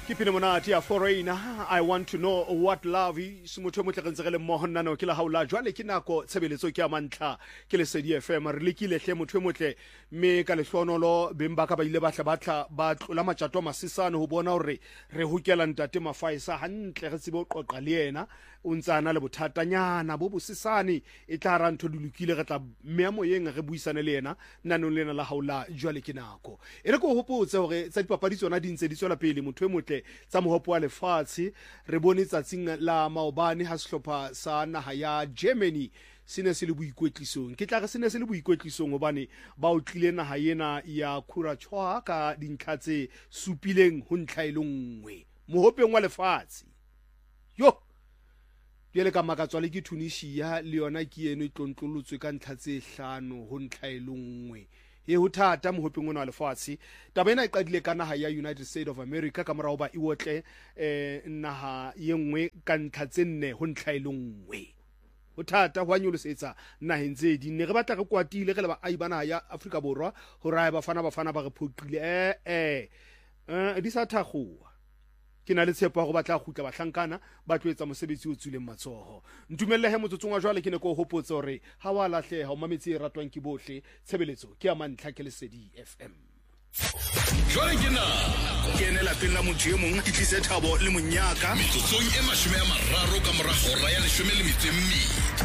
Ke pine monate ya foreigner. I want to know what love is. Motho mo tletse re le mmoho nna no ke la haula jwale ke nako tshebeletso ke ya mantlha ke le Sedi FM re lekile hle motho motle me ka lehlonolo bemba ka ba ile batla ba tlola matjato masisane ho bona hore re hokela ntate Mafaisa hantle re tsebe o qoqa le yena o ntsana le bothatanyana bo bosisane e tla ra ntho dilukile re tla mme moyeng re buisane le yena nna no lena la haula jwale ke nako ere ko hopotse hore tsa dipapadi tsona di ntse di tswela pele motho motle tsa mohopo wa lefatshe re bone tsatsing la maobane ha sehlopha sa naha ya Germany sine se le boikwetlisong ke tla re sine se le boikwetlisong hobane ba o tlile naha yena ya Curacao ka dintlha tse supileng ho ntlha e lengwe mohopeng wa lefatshe yo le ka makatswa le ke Tunisia le yona ke eno tlontlolotswe ka ntlha tse 5 ho ntlha e lengwe e ho thata mohopeng ona wa lefatshe taba ena e qadile ka naha ya United States of America ka morao ba iwotle naha yengwe ka ntlha tse 4 ho ntlha e lengwe ho thata ho anyolosetsa naheng tse di ne re batla re kwatile re le ba ai bana ya Afrika Borwa ho raya bafana ba re phoqile di sa thakgoa ke na le tshepo go batla go tla bahlankana ba tloetsa mosebetsi o tswileng matsoho ntumelle he motsotsong wa jwale ke ne ko hopotse hore ha wa lahleha o mametsi e ratwang ke bohle tshebeletso ke ya mantlha ke le Sedi FM jwale ke na ke ene la pela motho e mong ke tlise thabo le monyaka metsotsong e 30 ka mora hora ya 12.